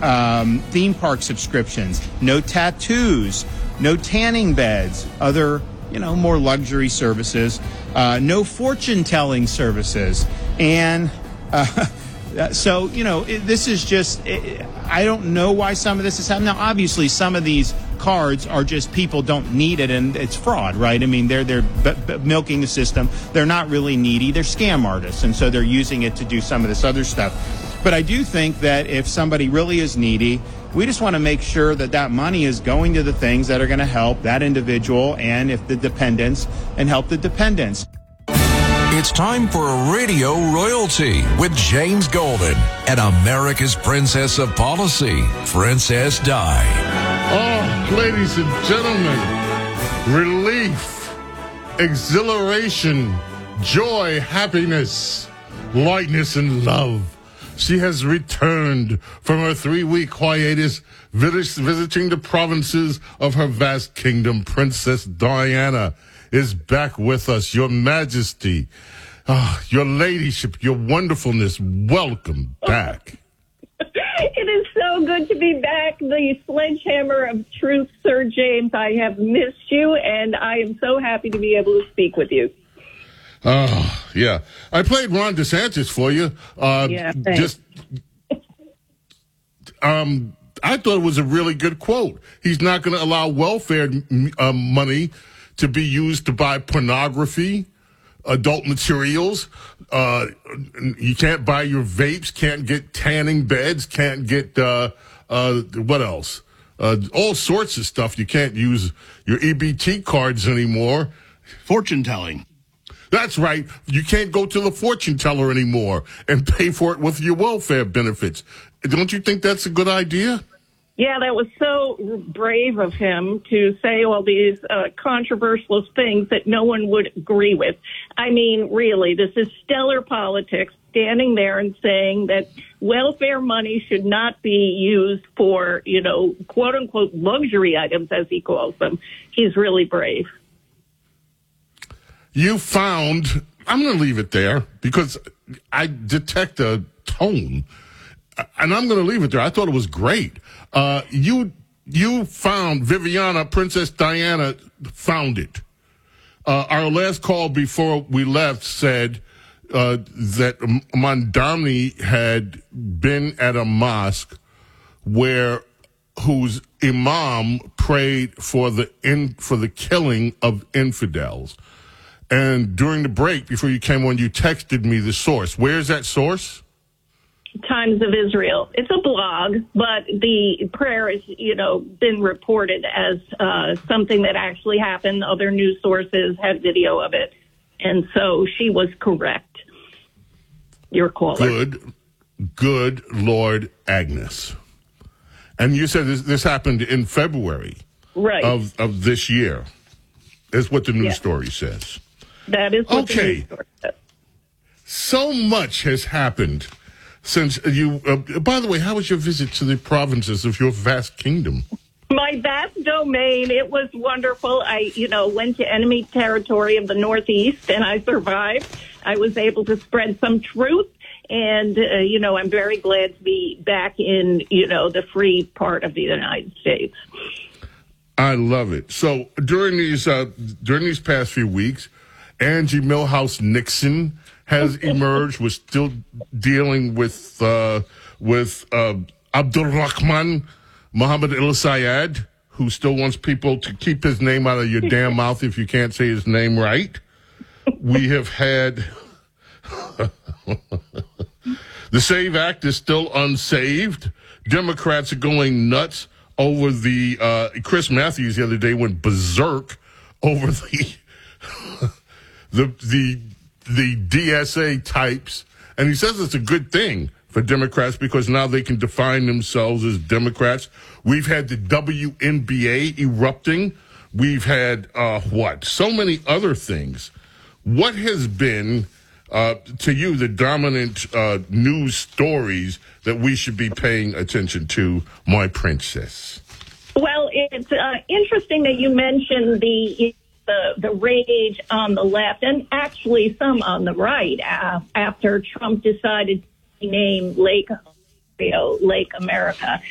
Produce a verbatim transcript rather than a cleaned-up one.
um, theme park subscriptions, no tattoos, no tanning beds, other, you know, more luxury services, uh, no fortune-telling services. And uh, so, you know, it, this is just, it, I don't know why some of this is happening. Now, obviously, some of these cards are just people don't need it, and it's fraud, right? I mean, they're they're b- b- milking the system. They're not really needy. They're scam artists, and so they're using it to do some of this other stuff. But I do think that if somebody really is needy, we just want to make sure that that money is going to the things that are going to help that individual and if the dependents and help the dependents. It's time for Radio Royalty with James Golden and America's Princess of Policy, Princess Di. Oh, ladies and gentlemen, relief, exhilaration, joy, happiness, lightness, and love. She has returned from her three-week hiatus, visiting the provinces of her vast kingdom. Princess Diana is back with us. Your Majesty, oh, your ladyship, your wonderfulness, welcome back. It is so good to be back. The sledgehammer of truth, Sir James. I have missed you, and I am so happy to be able to speak with you. Oh, yeah. I played Ron DeSantis for you. Uh, yeah, thanks. Just, um, I thought it was a really good quote. He's not going to allow welfare uh, money to be used to buy pornography, adult materials. Uh, you can't buy your vapes, can't get tanning beds, can't get, uh, uh, what else? Uh, all sorts of stuff. You can't use your E B T cards anymore. Fortune telling. That's right. You can't go to the fortune teller anymore and pay for it with your welfare benefits. Don't you think that's a good idea? Yeah, that was so brave of him to say all these uh, controversial things that no one would agree with. I mean, really, this is stellar politics, standing there and saying that welfare money should not be used for, you know, quote unquote luxury items, as he calls them. He's really brave. You found, I'm going to leave it there because I detect a tone, and I'm going to leave it there. I thought it was great. Uh, you you found, Viviana, Princess Diana found it. Uh, our last call before we left said uh, that Mondani had been at a mosque where whose imam prayed for the in, for the killing of infidels. And during the break, before you came on, you texted me the source. Where's that source? Times of Israel. It's a blog, but the prayer has, you know, been reported as uh, something that actually happened. Other news sources had video of it. And so she was correct, your caller. Good, good Lord Agnes. And you said this, this happened in February right. of, of this year, is what the news yeah. story says. That is what okay. the news story says. So much has happened since you, uh, by the way, how was your visit to the provinces of your vast kingdom? My vast domain, it was wonderful. I, you know, went to enemy territory of the Northeast and I survived. I was able to spread some truth. And, uh, you know, I'm very glad to be back in, you know, the free part of the United States. I love it. So during these, uh, during these past few weeks, Angie Milhouse Nixon has emerged. We're still dealing with uh, with uh, Abdulrahman Mohammed El Sayed, who still wants people to keep his name out of your damn mouth if you can't say his name right. We have had the SAVE Act is still unsaved. Democrats are going nuts over the uh, Chris Matthews the other day went berserk over the the the the D S A types, and he says it's a good thing for Democrats because now they can define themselves as Democrats. We've had the W N B A erupting. We've had uh, what? So many other things. What has been uh, to you the dominant uh, news stories that we should be paying attention to, my princess? Well, it's uh, interesting that you mentioned the. The, the rage on the left and actually some on the right uh, after Trump decided to name Lake, you know, Lake America.